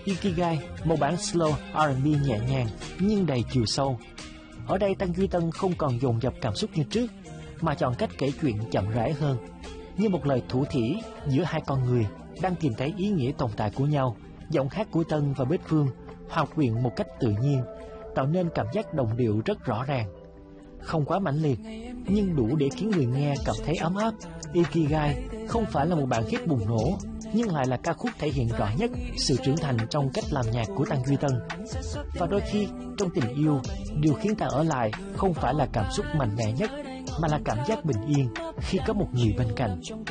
Ikigai, một bản slow R&B nhẹ nhàng nhưng đầy chiều sâu. Ở đây Tăng Duy Tân không còn dồn dập cảm xúc như trước, mà chọn cách kể chuyện chậm rãi hơn, như một lời thủ thỉ giữa hai con người đang tìm thấy ý nghĩa tồn tại của nhau. Giọng hát của Tân và Bích Phương hòa quyện một cách tự nhiên, tạo nên cảm giác đồng điệu rất rõ ràng, không quá mãnh liệt nhưng đủ để khiến người nghe cảm thấy ấm áp. Ikigai không phải là một bản hit bùng nổ, nhưng lại là ca khúc thể hiện rõ nhất sự trưởng thành trong cách làm nhạc của Tăng Duy Tân. Và đôi khi trong tình yêu, điều khiến ta ở lại không phải là cảm xúc mạnh mẽ nhất, mà là cảm giác bình yên khi có một người bên cạnh.